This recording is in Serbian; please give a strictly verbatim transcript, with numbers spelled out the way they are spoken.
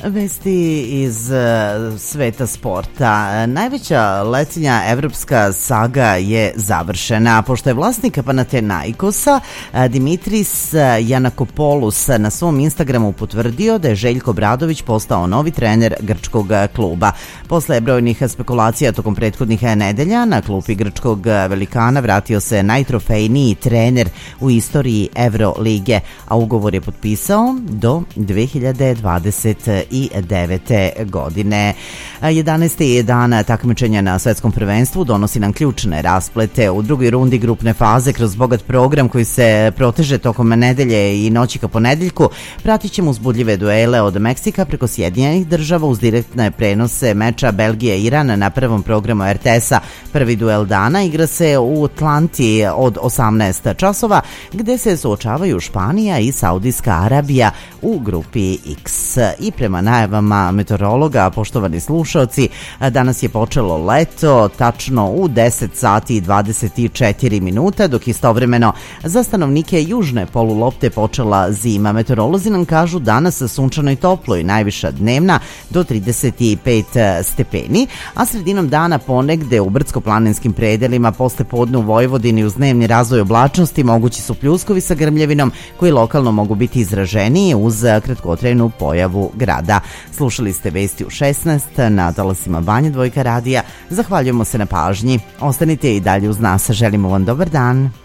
Vesti iz uh, sveta sporta. Najveća letnja evropska saga je završena. Pošto je vlasnik Panathinaikosa uh, Dimitris Janakopoulos na svom Instagramu potvrdio da je Željko Obradović postao novi trener grčkog kluba. Posle brojnih spekulacija tokom prethodnih nedelja na klupi grčkog velikana vratio se najtrofejniji trener u istoriji Evrolige, a ugovor je potpisao do dve hiljade dvadeset devete godine. jedanaesti dan takmičenja na svetskom prvenstvu donosi nam ključne rasplete. U drugoj rundi grupne faze kroz bogat program koji se proteže tokom nedelje i noći ka ponedeljku pratit ćemo uzbudljive duele od Meksika preko Sjedinjenih država uz direktne prenose meča Belgije-Iran na prvom programu er te es-a. Prvi duel dana igra se u Atlanti od osamnaest časova gde se suočavaju Španija i Saudijska Arabija u grupi X. I prema najavama meteorologa, poštovani slušaoci, danas je počelo leto tačno u deset sati i dvadeset četiri minuta, dok istovremeno za stanovnike južne polulopte počela zima. Meteorolozi nam kažu danas sunčano i toplo i najviša dnevna do trideset pet stepeni, a sredinom dana ponegde u brdsko-planinskim predelima posle podne u Vojvodini uz dnevni razvoj oblačnosti mogući su pljuskovi sa grmljavinom koji lokalno mogu biti izraženiji uz kratkotrajnu pojavu grada. Slušali ste vesti u šesnaest na talasima Banja Dvojka radija. Zahvaljujemo se na pažnji. Ostanite i dalje uz nas. Želimo vam dobar dan.